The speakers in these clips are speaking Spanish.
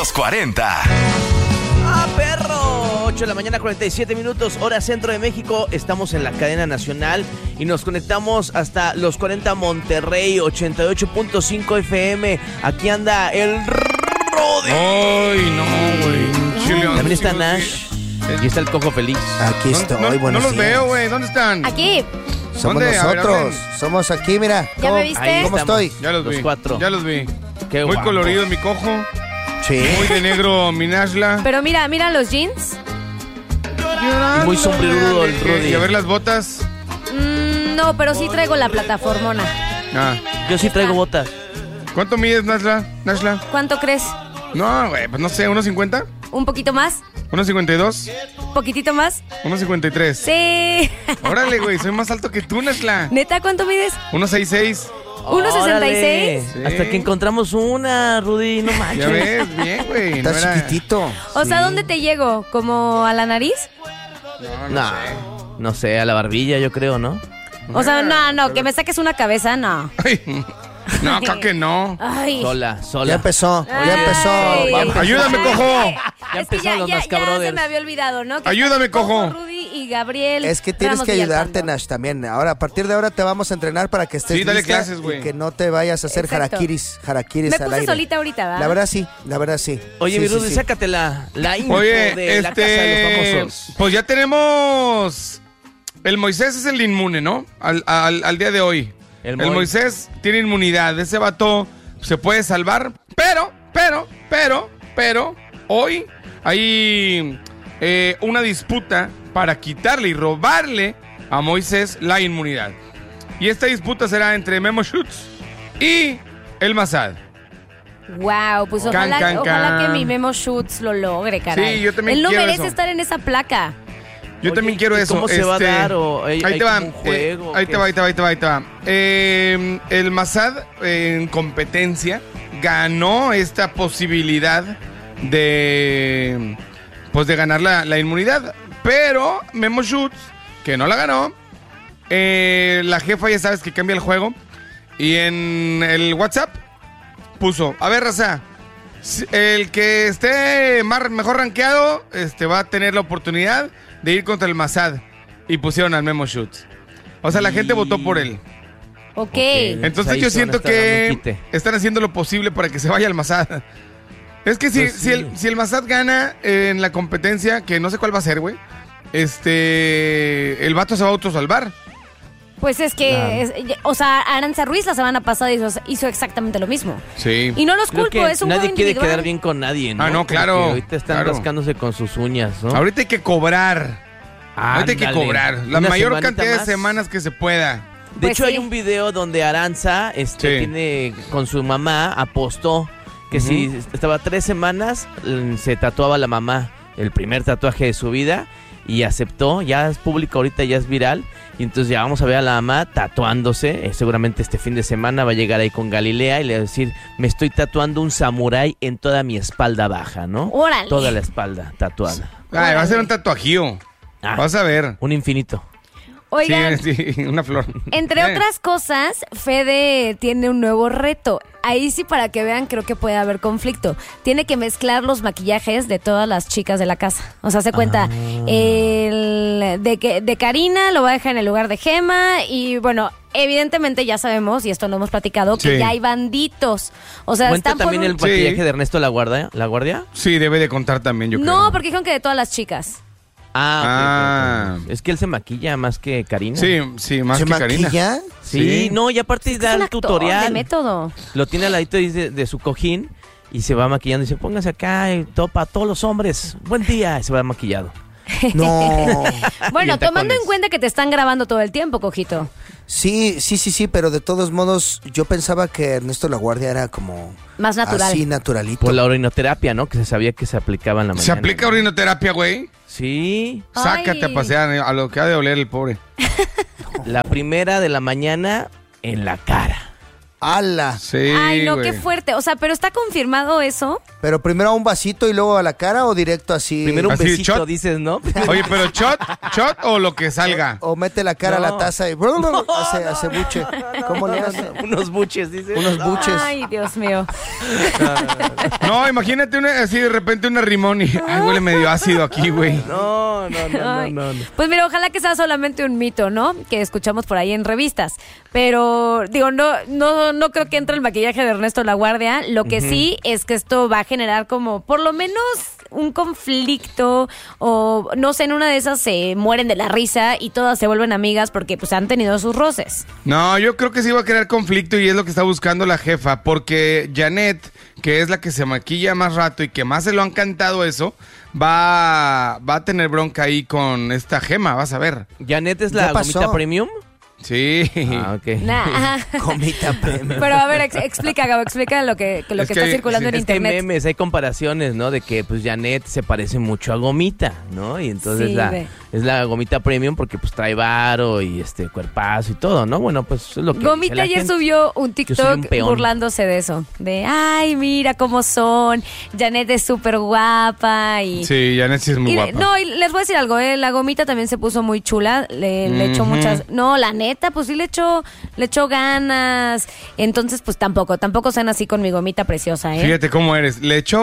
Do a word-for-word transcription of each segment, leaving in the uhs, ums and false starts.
Los cuarenta. ¡Ah, perro! ocho de la mañana, cuarenta y siete minutos, hora centro de México. Estamos en la cadena nacional y nos conectamos hasta Los cuarenta Monterrey, ochenta y ocho punto cinco F M. Aquí anda el Rodi. Ay, no, güey. También está Nash. Y está el Cojo Feliz. Aquí estoy, no, no, buenos no los días. veo, güey. ¿Dónde están? Aquí. Somos ¿Dónde? A ver, nosotros. hablen. Somos aquí, mira. ¿Ya me viste? Ahí ¿Cómo estamos. estoy? Ya los, Los vi. cuatro. Ya los vi. Qué Muy guapo. colorido mi cojo. Sí. Muy de negro mi Nashla. Pero mira, mira los jeans. Y muy sombrerudo el Rudy. Y a ver las botas. Mm, no, pero sí traigo la plataformona. Ah. Yo sí traigo botas. ¿Cuánto mides, Nashla? Nashla? ¿Cuánto crees? No, güey, pues no sé, ¿uno cincuenta? ¿Un poquito más? ¿uno cincuenta y dos? ¿Un poquitito más? ¿uno cincuenta y tres? Sí. Órale, güey, soy más alto que tú, Nashla. ¿Neta cuánto mides? uno sesenta y seis. ¿uno sesenta y seis? Órale. Hasta que encontramos una, Rudy, no manches. Ya ves, bien, güey. Estás no era- chiquitito. O sea, ¿dónde te llego? ¿Como a la nariz? No, no No, sé. no sé, a la barbilla yo creo, ¿no? O sea, no, no, que me saques una cabeza, no. Ay, no, creo que no. Ay. Sola, sola. Ya empezó, ya Ay. empezó. Vamos. Ayúdame, cojo. Ya Es que empezaron los ya, Nazca ya se Brothers. me había olvidado, ¿no? Que Ayúdame, están cojo. Rudy y Gabriel. Es que tienes Ramos que ayudarte, Villalpando. Nash, también. Ahora, a partir de ahora te vamos a entrenar para que estés Sí, dale lista clases, güey. y que no te vayas a hacer Exacto. jaraquiris, jaraquiris Me al puse aire. solita ahorita, ¿verdad? La verdad sí, la verdad sí. Oye, Sí, mi sí, Rudy, sí. sácate la, la info Oye, de la casa de los este. famosos. Pues ya tenemos. El Moisés es el inmune, ¿no? Al, al, al día de hoy. El El, Moy. Moisés tiene inmunidad. Ese vato se puede salvar. Pero, pero, pero, pero, hoy hay eh, una disputa para quitarle y robarle a Moisés la inmunidad. Y esta disputa será entre Memo Schutz y el Mazad. Wow, pues Can, ojalá, can, ojalá can. que mi Memo Schutz lo logre, caray. Sí, yo también Él no quiero merece eso. estar en esa placa. Yo Oye, también quiero ¿y eso. cómo se va a este, dar? ¿O hay- ahí hay te va. como un juego, eh, ahí qué? te va, ahí te va, ahí te va, ahí te va. Eh, el Mazad eh, en competencia ganó esta posibilidad de pues de ganar la, la inmunidad. Pero Memo Schutz, que no la ganó, eh, la jefa ya sabes que cambia el juego. Y en el WhatsApp puso, a ver, raza, si- el que esté más, mejor rankeado este, va a tener la oportunidad de ir contra el Mazad. Y pusieron al Memo Schutz. O sea, la Y- gente votó por él. Ok. Ok. Entonces ahí yo se van a siento estar dando un que quite. están haciendo lo posible para que se vaya al Mazad. Es que si, Pues si, sí. el, si el Mazad gana eh, en la competencia, que no sé cuál va a ser, güey, este, el vato se va a autosalvar. Pues es que, Claro. es- o sea, Aranza Ruiz la semana pasada hizo, hizo exactamente lo mismo. Sí. Y no los Creo culpo, que es un nadie juego quiere individual. quedar bien con nadie, ¿no? Ah, no, claro, Porque ahorita están claro. rascándose con sus uñas, ¿no? Ahorita hay que cobrar. Ahorita hay que Ándale. cobrar. La Una mayor semanita cantidad más. de semanas que se pueda. De Pues hecho, sí. hay un video donde Aranza este, Sí. tiene con su mamá, apostó que si estaba tres semanas, mm, se tatuaba la mamá el primer tatuaje de su vida y aceptó. Ya es público ahorita, ya es viral. Y entonces ya vamos a ver a la mamá tatuándose. Eh, seguramente este fin de semana va a llegar ahí con Galilea y le va a decir, me estoy tatuando un samurái en toda mi espalda baja, ¿no? Órale. Toda la espalda tatuada. Ay, va a ser un tatuajío. Ah, Vas a ver. un infinito. Oigan, Sí, sí, una flor. entre Eh. otras cosas, Fede tiene un nuevo reto. Ahí sí, para que vean, creo que puede haber conflicto. Tiene que mezclar los maquillajes de todas las chicas de la casa. O sea, se cuenta, el de, que, de Karina lo va a dejar en el lugar de Gema. Y bueno, evidentemente ya sabemos, y esto lo hemos platicado, que Sí. ya hay banditos. O sea, ¿Cuenta están por también un- el maquillaje Sí. de Ernesto La Guardia? ¿La Guardia? Sí, debe de contar también, yo creo. No, porque dijeron que de todas las chicas. Ah, ok, Ah. ok, ok. Es que él se maquilla más que Karina. Sí, sí, más ¿Se que Karina. maquilla? Sí, Sí. no, y aparte Es da un el actor tutorial. de método. Lo tiene al ladito ahí de, de su cojín y se va maquillando. Y dice, póngase acá y topa a todos los hombres. Buen día. Y se va maquillado. No. Bueno, en tomando tacones. en cuenta que te están grabando todo el tiempo, Cojito. Sí, sí, sí, sí, pero de todos modos yo pensaba que Ernesto La Guardia era como Más natural. así naturalito. Por la orinoterapia, ¿no? Que se sabía que se aplicaba en la mañana. ¿Se aplica orinoterapia, güey? Sí. Sácate Ay. a pasear a lo que ha de oler el pobre. La primera de la mañana en la cara. ¡Hala! Sí, Ay, no, güey. qué fuerte. O sea, pero está confirmado eso. Pero primero a un vasito y luego a la cara o directo así. Primero un ¿Así, besito, shot? dices, ¿no? Oye, pero shot, shot o lo que salga. O mete la cara No. a la taza y hace, hace buche. ¿Cómo le hace? Unos buches, dices. Unos buches. Ay, Dios mío. No, imagínate una, así de repente una rimón y... Ay, huele medio ácido aquí, güey. No, no, no, no, Ay. no, no. Pues mira, ojalá que sea solamente un mito, ¿no? Que escuchamos por ahí en revistas. Pero, digo, no, no, no creo que entre el maquillaje de Ernesto LaGuardia. Lo que uh-huh. sí es que esto va a generar como, por lo menos, un conflicto. O, no sé, en una de esas se mueren de la risa y todas se vuelven amigas porque pues han tenido sus roces. No, yo creo que sí va a crear conflicto y es lo que está buscando la jefa. Porque Janet, que es la que se maquilla más rato y que más se lo han cantado eso, va, va a tener bronca ahí con esta Gema, vas a ver. ¿Janet es la gomita premium? Sí. Ah, ok. Nah. Gomita premium. Pero a ver, ex- explica, Gabo, explica lo que, lo que, que está circulando sí, en es internet. Que hay memes, hay comparaciones, ¿no? De que pues Janet se parece mucho a Gomita, ¿no? Y entonces Sí, la, de... es la Gomita premium porque pues trae varo y este cuerpazo y todo, ¿no? Bueno, pues es lo que Gomita la ayer gente. subió un TikTok un burlándose de eso. De, ay, mira cómo son. Janet es súper guapa y... Sí, Janet sí es muy y, guapa. No, y les voy a decir algo, ¿eh? La Gomita también se puso muy chula. Le, le uh-huh. echó muchas... No, la neta, pues sí le echó le echó ganas. Entonces, pues tampoco, tampoco sean así con mi Gomita preciosa, ¿eh? Fíjate cómo eres. Le echó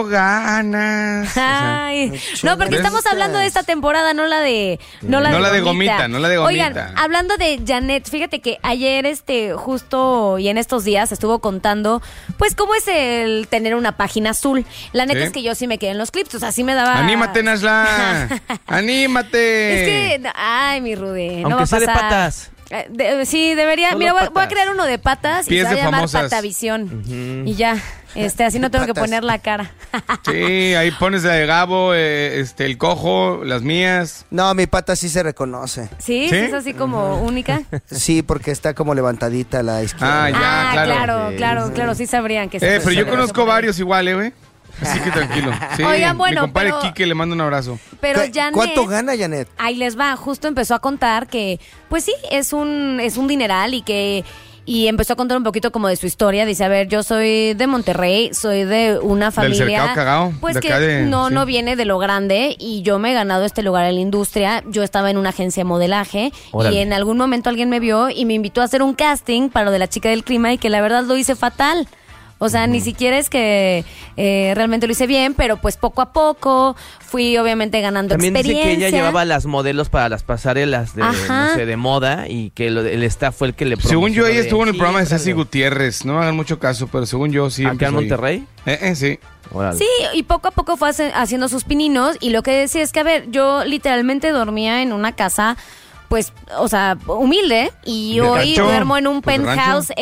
ganas. Ay. O sea, no, porque ¿ves? estamos hablando de esta temporada, no la de no la, no de, la de Gomita. Gomita, no la de Gomita. Oigan, hablando de Janet, fíjate que ayer, este, justo y en estos días estuvo contando, pues, cómo es el tener una página azul. La neta ¿Sí? es que yo sí me quedé en los clips, o sea, sí me daba... ¡Anímate, Nasla! ¡Anímate! Es que, ay, mi Rude, Aunque no va a sea pasar. de patas. De, sí, debería. Solo Mira, voy, patas. voy a crear uno de patas Pies y se va a de llamar famosas. Patavisión. Uh-huh. Y ya, este, así no tengo que Patas. poner la cara. Sí, ahí pones la de Gabo, eh, este, el cojo, las mías. No, mi pata sí se reconoce. ¿Sí? ¿Sí? ¿Es así como única? Sí, porque está como levantadita a la izquierda. Ah, ya, ah, claro. claro, Sí, claro, sí. claro, sí sabrían que sí. Eh, pero yo sí, conozco sí, varios igual, eh, güey. Así que tranquilo. Sí, Oigan, bueno, mi compadre pero- Quique le mando un abrazo. Pero ¿Qué- Janet, ¿Cuánto gana Janet? ahí les va, justo empezó a contar que, pues sí, es un, es un dineral y que... Y empezó a contar un poquito como de su historia. Dice, a ver, yo soy de Monterrey, soy de una familia... Cercado Cagao, Pues de que acá de- no, sí. no viene de lo grande y yo me he ganado este lugar en la industria. Yo estaba en una agencia de modelaje Órale. y en algún momento alguien me vio y me invitó a hacer un casting para lo de la chica del clima y que la verdad lo hice fatal. O sea, ni siquiera es que eh, realmente lo hice bien, pero pues poco a poco fui obviamente ganando También dice experiencia. que ella llevaba las modelos para las pasarelas de, Ajá. no sé, de moda y que lo, el staff fue el que le Según yo, promocionó ella de, estuvo en el "Sí, programa de Ceci entrale". Gutiérrez. No me hagan mucho caso, pero según yo sí. ¿Acá empezó en ahí. Monterrey? Eh, eh, sí. Órale. Sí, y poco a poco fue hace- haciendo sus pininos y lo que decía es que, a ver, yo literalmente dormía en una casa, pues, o sea, humilde y ¿De hoy rancho? duermo en un Pues de rancho. penthouse